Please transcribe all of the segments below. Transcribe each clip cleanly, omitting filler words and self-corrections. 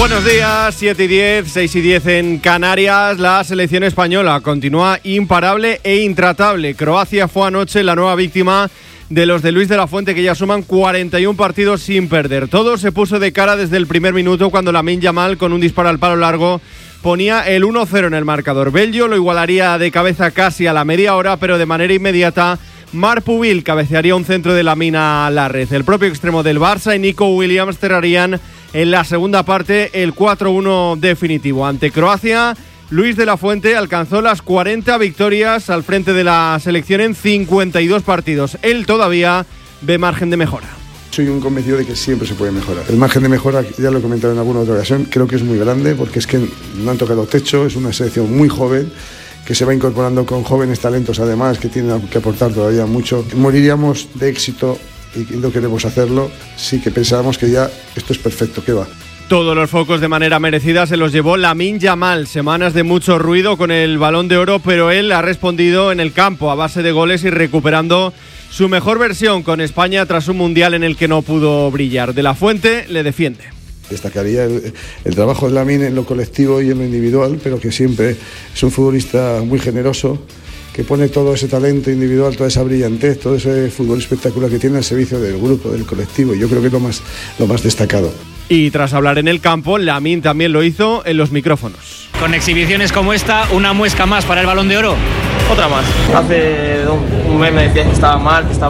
Buenos días, 7 y 10, 6 y 10 en Canarias. La selección española continúa imparable e intratable. Croacia fue anoche la nueva víctima de los de Luis de la Fuente, que ya suman 41 partidos sin perder. Todo se puso de cara desde el primer minuto cuando Lamine Yamal, con un disparo al palo largo, ponía el 1-0 en el marcador. Bello lo igualaría de cabeza casi a la media hora, pero de manera inmediata Marc Pubil cabecearía un centro de Lamine a la red. El propio extremo del Barça y Nico Williams cerrarían en la segunda parte el 4-1 definitivo. Ante Croacia, Luis de la Fuente alcanzó las 40 victorias al frente de la selección en 52 partidos. Él todavía ve margen de mejora. Soy un convencido de que siempre se puede mejorar. El margen de mejora, ya lo he comentado en alguna otra ocasión, creo que es muy grande, porque es que no han tocado techo, es una selección muy joven, que se va incorporando con jóvenes talentos además, que tienen que aportar todavía mucho. Moriríamos de éxito, y no queremos hacerlo, sí que pensábamos que ya esto es perfecto, ¿qué va? Todos los focos de manera merecida se los llevó Lamine Yamal. Semanas de mucho ruido con el Balón de Oro, pero él ha respondido en el campo a base de goles y recuperando su mejor versión con España tras un mundial en el que no pudo brillar. De la Fuente le defiende. Destacaría el trabajo de Lamine en lo colectivo y en lo individual, pero que siempre es un futbolista muy generoso, que pone todo ese talento individual, toda esa brillantez, todo ese fútbol espectacular que tiene al servicio del grupo, del colectivo. Yo creo que es lo más destacado. Y tras hablar en el campo, Lamine también lo hizo en los micrófonos. Con exhibiciones como esta, una muesca más para el Balón de Oro. Otra más. Hace un mes me decías que estaba mal, que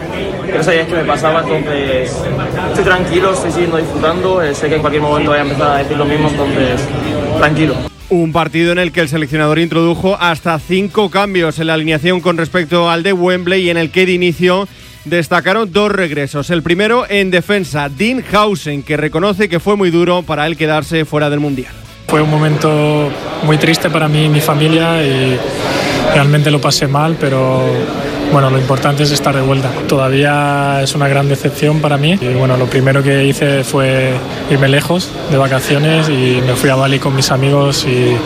no sabías qué me pasaba, entonces estoy tranquilo, estoy siguiendo disfrutando, sé que en cualquier momento voy a empezar a decir lo mismo, entonces tranquilo. Un partido en el que el seleccionador introdujo hasta 5 cambios en la alineación con respecto al de Wembley, y en el que de inicio destacaron 2 regresos. El primero en defensa, Dean Howson, que reconoce que fue muy duro para él quedarse fuera del Mundial. Fue un momento muy triste para mí y mi familia, y realmente lo pasé mal, pero bueno, lo importante es estar de vuelta. Todavía es una gran decepción para mí, y bueno, lo primero que hice fue irme lejos de vacaciones y me fui a Bali con mis amigos y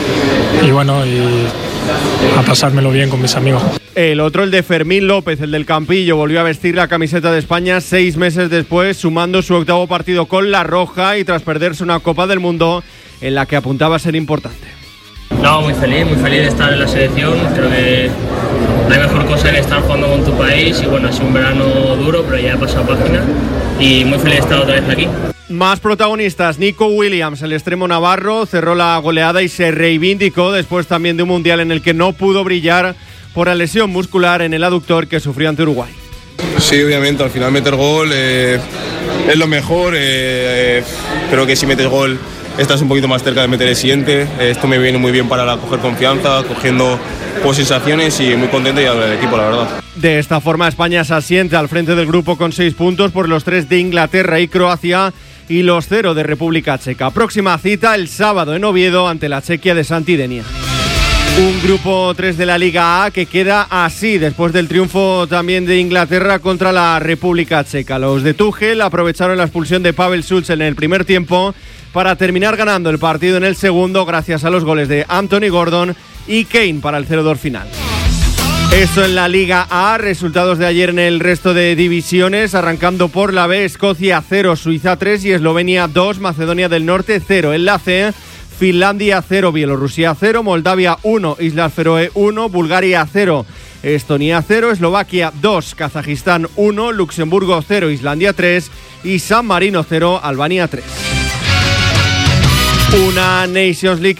a pasármelo bien con mis amigos. El otro, el de Fermín López, el del Campillo, volvió a vestir la camiseta de España 6 meses después, sumando su 8º partido con la roja y tras perderse una Copa del Mundo en la que apuntaba a ser importante. No, muy feliz de estar en la selección. Creo que la mejor cosa es estar jugando con tu país, y bueno, ha sido un verano duro, pero ya he pasado página y muy feliz de estar otra vez aquí. Más protagonistas, Nico Williams, el extremo navarro, cerró la goleada y se reivindicó después también de un mundial en el que no pudo brillar por la lesión muscular en el aductor que sufrió ante Uruguay. Sí, obviamente, al final meter gol es lo mejor. Creo que si metes gol estás un poquito más cerca de meter el siguiente. Esto me viene muy bien para coger confianza, cogiendo sensaciones, y muy contento ya del equipo, la verdad. De esta forma, España se asienta al frente del grupo con 6 puntos por los 3 de Inglaterra y Croacia y los 0 de República Checa. Próxima cita el sábado en Oviedo ante la Chequia de Santidenia. Un grupo 3 de la Liga A que queda así después del triunfo también de Inglaterra contra la República Checa. Los de Tuchel aprovecharon la expulsión de Pavel Schulz en el primer tiempo para terminar ganando el partido en el segundo gracias a los goles de Anthony Gordon y Kane para el 0-2 final. Eso en la Liga A, resultados de ayer en el resto de divisiones, arrancando por la B, Escocia 0, Suiza 3 y Eslovenia 2, Macedonia del Norte 0. En la C, Finlandia 0, Bielorrusia 0, Moldavia 1, Islas Feroe 1, Bulgaria 0, Estonia 0, Eslovaquia 2, Kazajistán 1, Luxemburgo 0, Islandia 3 y San Marino 0, Albania 3. Una Nations League